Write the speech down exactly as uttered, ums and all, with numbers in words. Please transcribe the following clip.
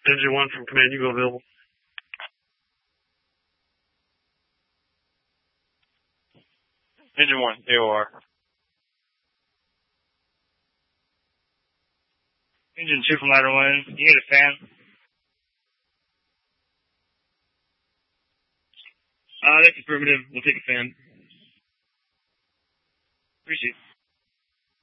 Engine one from command, you go available. Engine one, A O R. Engine two from ladder one, you need a fan? Uh, that's affirmative. We'll take a fan. Appreciate it.